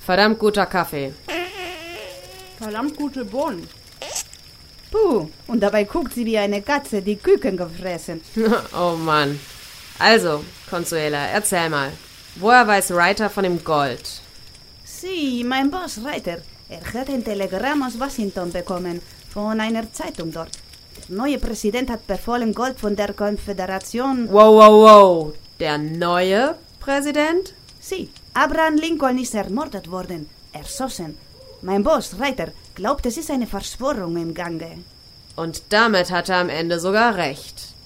Verdammt guter Kaffee. Verdammt gute Bohnen. Puh, und dabei guckt sie wie eine Katze, die Küken gefressen. Oh Mann. Also, Consuela, erzähl mal. Woher weiß Reiter von dem Gold? Sie, mein Boss Reiter. Er hat ein Telegramm aus Washington bekommen, von einer Zeitung dort. Der neue Präsident hat befohlen, Gold von der Konföderation... Wow. Der neue Präsident? Sie, Abraham Lincoln ist ermordet worden, erschossen. Mein Boss Reiter glaubt, es ist eine Verschwörung im Gange. Und damit hat er am Ende sogar recht.